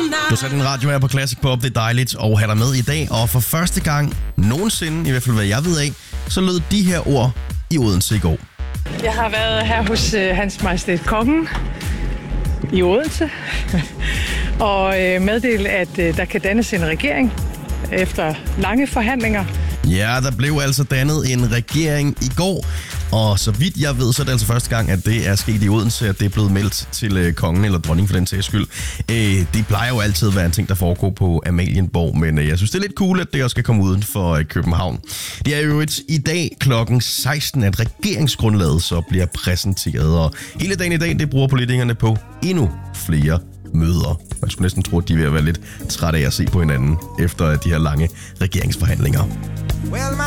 Du satte en radio her på Classic Pop. Det er dejligt at have dig med i dag. Og for første gang nogensinde, i hvert fald hvad jeg ved af, så lød de her ord i Odense i går. Jeg har været her hos Hans Majestæt Kongen i Odense og meddelt, at der kan dannes en regering efter lange forhandlinger. Ja, der blev altså dannet en regering i går, og så vidt jeg ved, så er det altså første gang, at det er sket i Odense, at det er blevet meldt til kongen eller dronningen for den sags skyld. Det plejer jo altid at være en ting, der foregår på Amalienborg, men jeg synes, det er lidt cool, at det også skal komme uden for København. Det er jo i dag klokken 16, at regeringsgrundlaget så bliver præsenteret, og hele dagen i dag, det bruger politikerne på endnu flere møder. Man skulle næsten tro, at de er ved at være lidt trætte af at se på hinanden efter de her lange regeringsforhandlinger. Well, my